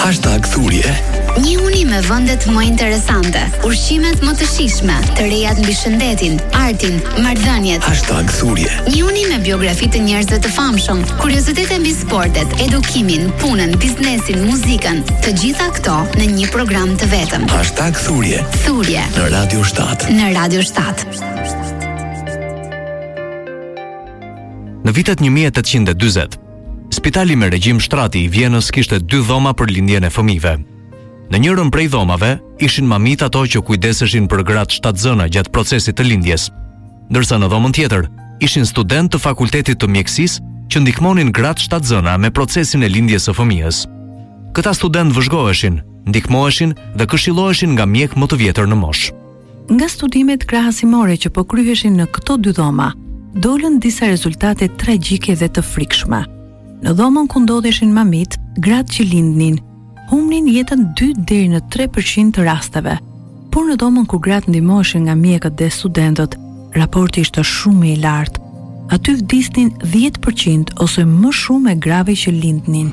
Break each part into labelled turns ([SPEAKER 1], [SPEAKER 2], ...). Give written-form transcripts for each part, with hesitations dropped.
[SPEAKER 1] #thurje.
[SPEAKER 2] Një uni me vendet më interesante, ushqimet më të shijshme, të rejat mbi shëndetin, artin, marrëdhëniet.
[SPEAKER 1] #thurje.
[SPEAKER 2] Një uni me biografi të njerëzve të famshëm, kuriozitete mbi sportet, edukimin, punën, biznesin, muzikën, të gjitha këto në një program të vetëm.
[SPEAKER 1] #thurje.
[SPEAKER 2] Thurje
[SPEAKER 1] Në Radio 7.
[SPEAKER 2] Në Radio 7.
[SPEAKER 3] Në vitet 1840, Spitali me regjim shtrati i Vjenës kishte 2 dhoma për lindjen e fëmijëve. Në njërën prej dhomave ishin mamit ato që kujdeseshin për gratë shtatzëna gjatë procesit të lindjes, ndërsa në dhomën tjetër ishin student të fakultetit të mjekësisë që ndihmonin gratë shtatzëna me procesin e lindjes së fëmijës. Këta student vëzhgoheshin, ndihmoheshin dhe këshilloheshin nga mjek më të vjetër në moshë.
[SPEAKER 4] Nga studimet krahasimore që po kryheshin në këto 2 dhoma, dolën disa rezultate tragjike dhe të frikshme. Në dhomën ku ndodheshin mamit, gratë që lindnin humnin jetën 2 deri në 3% të rasteve, por në dhomën ku gratë ndihmoheshin nga mjekët dhe studentët, raporti ishte shumë i lartë. Aty vdisnin 10% ose më shumë e grave që lindnin.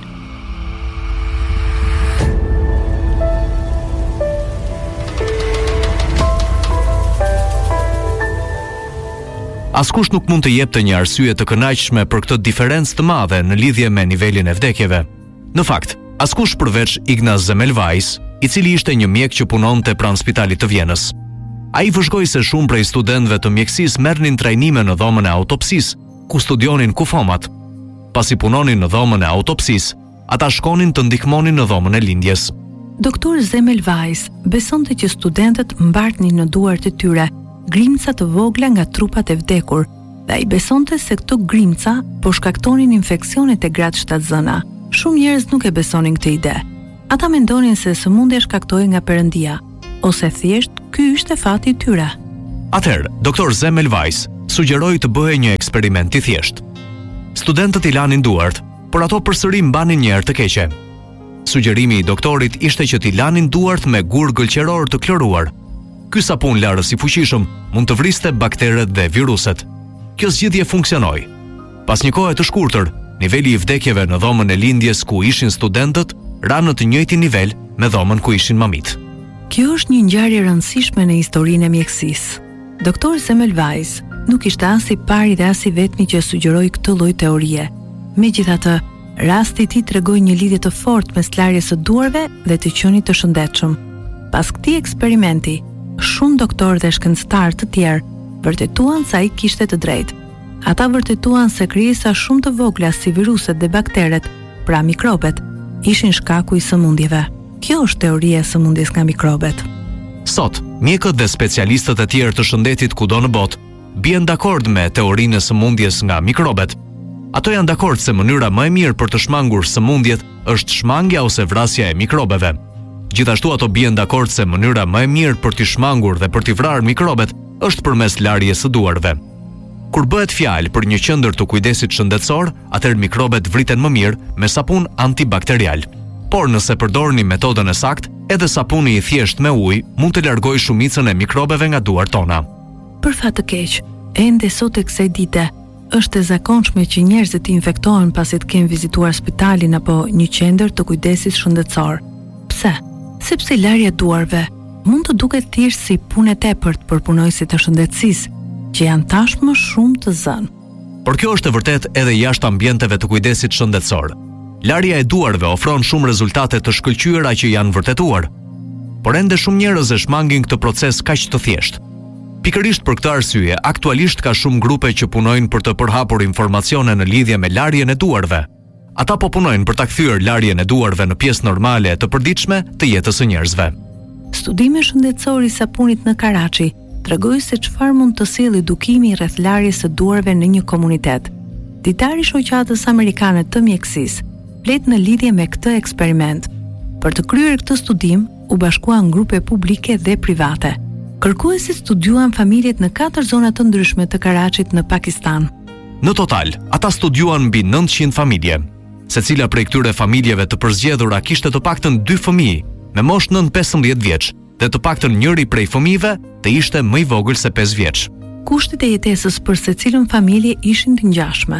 [SPEAKER 3] Askush nuk mund të jepte një arsye të kënaqshme për këtë diferencë të madhe në lidhje me nivelin e vdekjeve. Në fakt, askush përveç Ignaz Semmelweis, i cili ishte një mjek që punonte pranë Spitalit të Vjenës. Ai vëzhgoi se shumë prej studentëve të mjekësisë merrnin trajnime në dhomën e autopsisë, ku studionin kufomat. Pasi punonin në dhomën e autopsisë, ata shkonin të ndihmonin në dhomën e lindjes.
[SPEAKER 4] Doktor Semmelweis besonte që studentët mbartnin në duart e tyre grimca të vogla nga trupat e vdekur, dhe ai besonte se këto grimca po shkaktonin infeksionet e gratë shtatzëna. Shumë njerëz nuk e besonin këtë ide. Ata mendonin se sëmundja shkaktohej nga Perëndia, ose thjesht ky ishte fati i tyre.
[SPEAKER 3] Atëherë, doktor Semmelweis sugjeroi të bëhej një eksperiment i thjeshtë. Studentët i lanin duart, por ato përsëri mbanin një erë të keqe. Sugjerimi i doktorit ishte që t'i lanin duart me gur gëlqeror të kloruar. Ky sapun larës i fuqishëm mund të vriste bakteret dhe viruset. Kjo zgjidhje funksionoi. Pas një kohe të shkurtër, niveli i vdekjeve në dhomën e lindjes ku ishin studentët ra në të njëjtin nivel me dhomën ku ishin mamit.
[SPEAKER 4] Kjo është një ngjarje e rëndësishme në historinë e mjekësisë. Doktor Semmelweis nuk ishte as i pari dhe as i vetmi që sugjeroi këtë lloj teorie. Megjithatë, rasti i tij tregoi një lidhje të fortë mes larjes së duarve dhe të qenit të shëndetshëm. Pas këtij eksperimenti, shumë doktorë dhe shkencëtarë të tjerë vërtetuan se ai kishte të drejtë. Ata vërtetuan se krijesa shumë të vogla si viruset dhe bakteret, pra mikrobet, ishin shkaku i sëmundjeve. Kjo është teoria e sëmundjes nga mikrobet.
[SPEAKER 3] Sot, mjekët dhe specialistët e tjerë të shëndetit kudo në botë bien dakord me teorinë e sëmundjes nga mikrobet. Ato janë dakord se mënyra më e mirë për të shmangur sëmundjet është shmangja ose vrasja e mikrobeve. Gjithashtu ato bien dakord se mënyra më e mirë për t'i shmangur dhe për t'i vrarë mikrobet është përmes larjes së duarve. Kur bëhet fjalë për një qendër të kujdesit shëndetësor, atëherë mikrobet vriten më mirë me sapun antibakterial. Por nëse përdorni metodën e saktë, edhe sapuni i thjesht me ujë mund të largojë shumicën e mikrobeve nga duart tona.
[SPEAKER 4] Për fat të keq, ende sot e kësaj dite, është e zakonshme që njerëzit të infektohen pasi të kenë vizituar spitalin apo një qendër të kujdesit shëndetësor. Pse? Sepse larja e duarve mund të duket thjesht si punë e tepërt për punojësit e shëndetësisë, që janë tashmë shumë të zënë.
[SPEAKER 3] Por kjo është e vërtet edhe jashtë ambienteve të kujdesit shëndetësor. Larja e duarve ofron shumë rezultate të shkëlqyera që janë vërtetuar. Por ende shumë njerëz e shmangin këtë proces kaq të thjeshtë. Pikërisht për këtë arsye, aktualisht ka shumë grupe që punojnë për të përhapur informacione në lidhje me larjen e duarve. Ata po punojnë për ta kthyer larjen e duarve në pjesë normale të përditshme të jetës së njerëzve.
[SPEAKER 4] Studimi shëndetësor i sapunit në Karachi tregoi se çfarë mund të sjellë edukimi rreth larjes së duarve në një komunitet. Ditari i shoqatës amerikane të mjekësisë flet në lidhje me këtë eksperiment. Për të kryer këtë studim, u bashkuan grupe publike dhe private. Kërkuesit studiuan familjet në 4 zona të ndryshme të Karachit në Pakistan.
[SPEAKER 3] Në total, ata studiuan mbi 900 familje. Secila prej këtyre familjeve të përzgjedhura kishte të paktën 2 fëmijë, me moshë nën 15 vjeç, dhe të paktën njëri prej fëmijëve të ishte më i vogël se 5 vjeç.
[SPEAKER 4] Kushtet e jetesës për secilën familje ishin të ngjashme.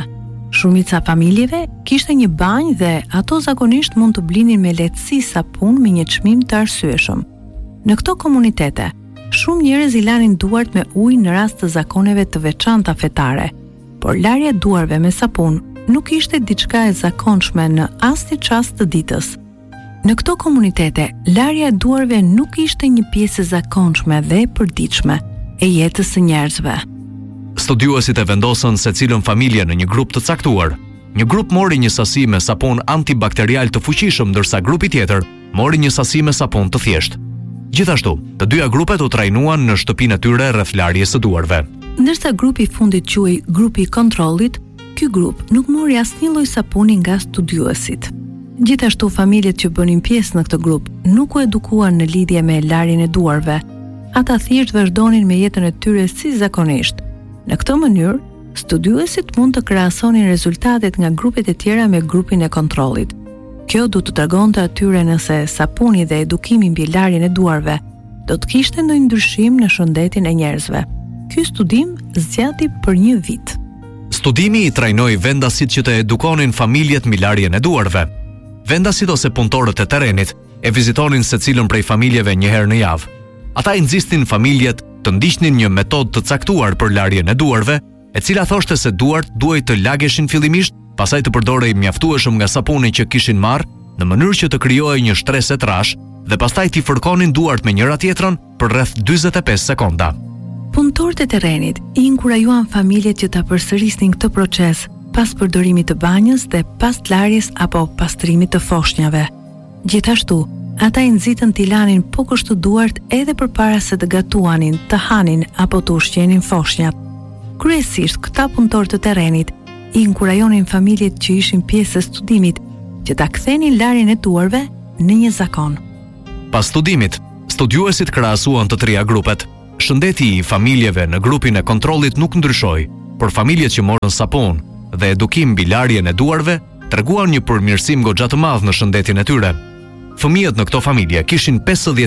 [SPEAKER 4] Shumica familjeve kishte një banjë dhe ato zakonisht mund të blinin me lehtësi sapun me një çmim të arsyeshëm. Në këto komunitete, shumë njerëz i lanin duart me ujë në rast të zakoneve të veçanta fetare, por larja e duarve me sapun nuk ishte diçka e zakonshme në asnjë çast të ditës. Në këto komunitete, larja e duarve nuk ishte një pjesë e zakonshme dhe e përditshme e jetës së njerëzve.
[SPEAKER 3] Studiuesit e vendosën secilën familje në një grup të caktuar. Një grup mori një sasi me sapun antibakterial të fuqishëm, ndërsa grupi tjetër mori një sasi me sapun të thjeshtë. Gjithashtu, të dyja grupet u trajnuan në shtëpinë e tyre rreth larjes së duarve.
[SPEAKER 4] Ndërsa grupi i fundit quhej grupi i kontrollit, ky grup nuk mori asnjë lloj sapuni nga studiuesit. Gjithashtu, familjet që bënin pjesë në këtë grup nuk u edukuan në lidhje me larjen e duarve. Ata thjesht vazhdonin me jetën e tyre si zakonisht. Në këtë mënyrë, studiuesit mund të krahasonin rezultatet nga grupet e tjera me grupin e kontrollit. Kjo do të tregonte atyre nëse sapuni dhe edukimi mbi larjen e duarve do të kishte ndonjë ndryshim në shëndetin e njerëzve. Ky studim zgjati për 1 vit.
[SPEAKER 3] Studimi i trajnoi vendasit që të edukonin familjet mbi larjen e duarve. Vendasit ose punëtorët e terrenit e vizitonin secilën prej familjeve një herë në javë. Ata i nxisnin familjet të ndiqnin një metodë të caktuar për larjen e duarve, e cila thoshte se duart duhej të lageshin fillimisht, pastaj të përdorej mjaftueshëm nga sapuni që kishin marrë, në mënyrë që të krijohej një shtresë trash, dhe pastaj t'i fërkonin duart me njëra tjetrën për rreth 45 sekonda.
[SPEAKER 4] Punëtorët e terrenit i inkurajuan familjet që ta përsërisnin këtë proces pas përdorimit të banjës dhe pas larjes apo pastrimit të foshnjave. Gjithashtu, ata i nxitën t'i lanin po kështu duart edhe përpara se të gatuanin, të hanin apo të ushqenin foshnjat. Kryesisht, këta punëtorë të terrenit i inkurajonin familjet që ishin pjesë e studimit që ta kthenin larjen e duarve në një zakon.
[SPEAKER 3] Pas studimit, studiuesit krahasuan të trija grupet. Shëndeti i familjeve në grupin e kontrollit nuk ndryshoi, por familjet që morën sapun dhe edukim mbi larjen e duarve treguan një përmirësim goxha të madh në shëndetin e tyre. Fëmijët në këto familje kishin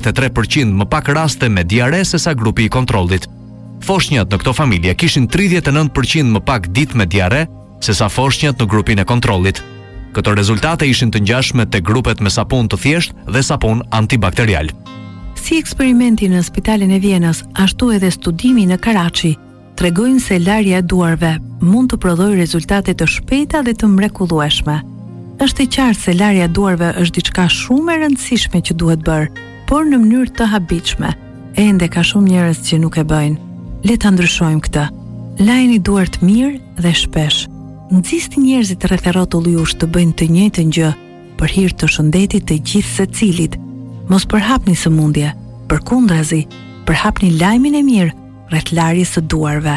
[SPEAKER 3] 53% më pak raste me diare sesa grupi i kontrollit. Foshnjat në këto familje kishin 39% më pak ditë me diare sesa foshnjat në grupin e kontrollit. Këto rezultate ishin të ngjashme te grupet me sapun të thjeshtë dhe sapun antibakterial.
[SPEAKER 4] Si eksperimenti në Spitalin e Vienës, ashtu edhe studimi në Karachi tregojnë se larja e duarve mund të prodhojë rezultate të shpejta dhe të mrekullueshme. Është e qartë se larja e duarve është diçka shumë e rëndësishme që duhet bërë, por në mënyrë të habitshme. Ende ka shumë njerëz që nuk e bëjnë. Le ta ndryshojmë këtë. Lajini duart mirë dhe shpesh. Nxisni njerëzit rreth rrotullit jush të bëjnë të njëjtën gjë për hir të shëndetit të gjithë secilit. Mos përhapni sëmundje, përkundrazi, përhapni lajmin e mirë rreth larjes së duarve.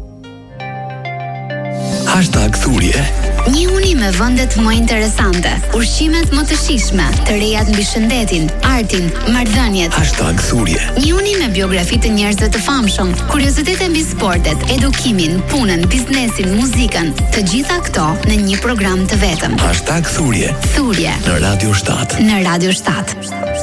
[SPEAKER 1] #thurje.
[SPEAKER 2] Një uni me vendet më interesante, ushqimet më të shijshme, të rejat mbi shëndetin, artin, marrëdhëniet.
[SPEAKER 1] #thurje.
[SPEAKER 2] Një uni me biografi të njerëzve të famshëm, kuriozitete mbi sportet, edukimin, punën, biznesin, muzikën, të gjitha këto në një program të vetëm.
[SPEAKER 1] #thurje.
[SPEAKER 2] Thurje
[SPEAKER 1] Në Radio 7.
[SPEAKER 2] Në Radio 7.